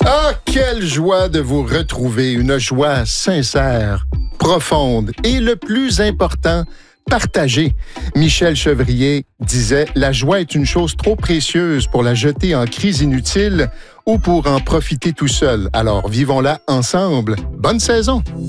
Ah, quelle joie de vous retrouver, une joie sincère, profonde et le plus important, partagée. Michel Chevrier disait « La joie est une chose trop précieuse pour la jeter en crise inutile ou pour en profiter tout seul. Alors vivons-la ensemble. Bonne saison! »